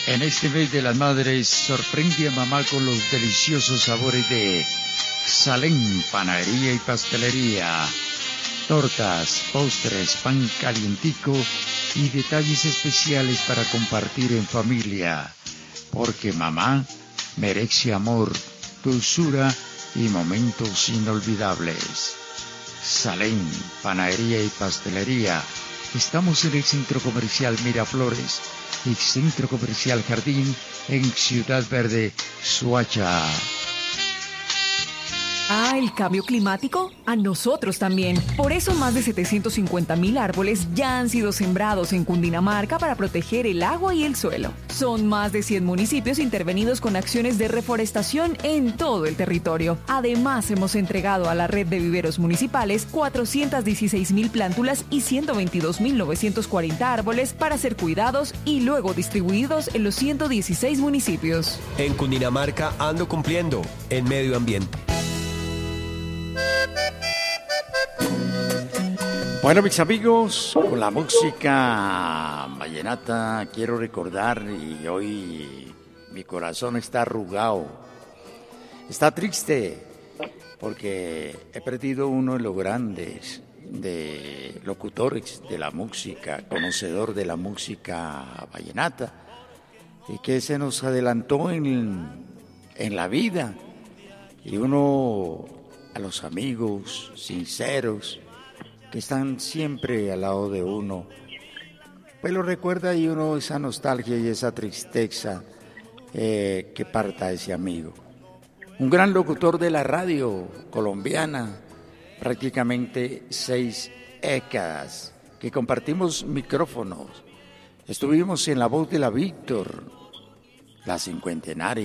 En este mes de las madres, sorprende a mamá con los deliciosos sabores de Salem, panadería y pastelería. Tortas, postres, pan calientico y detalles especiales para compartir en familia. Porque mamá merece amor, dulzura y momentos inolvidables. Salem, panadería y pastelería. Estamos en el Centro Comercial Miraflores y Centro Comercial Jardín en Ciudad Verde, Soacha. Ah, ¿el cambio climático? A nosotros también. Por eso más de 750.000 árboles ya han sido sembrados en Cundinamarca para proteger el agua y el suelo. Son más de 100 municipios intervenidos con acciones de reforestación en todo el territorio. Además, hemos entregado a la red de viveros municipales 416.000 plántulas y 122.940 árboles para ser cuidados y luego distribuidos en los 116 municipios. En Cundinamarca ando cumpliendo en medio ambiente. Bueno, mis amigos, con la música vallenata quiero recordar, y hoy mi corazón está arrugado, está triste, porque he perdido uno de los grandes de locutores de la música, conocedor de la música vallenata, y que se nos adelantó en la vida, y uno a los amigos sinceros, que están siempre al lado de uno, pues lo recuerda y uno esa nostalgia y esa tristeza que parta ese amigo. Un gran locutor de la radio colombiana, prácticamente 6 décadas, que compartimos micrófonos. Estuvimos en La Voz de la Víctor, La Cincuentenaria.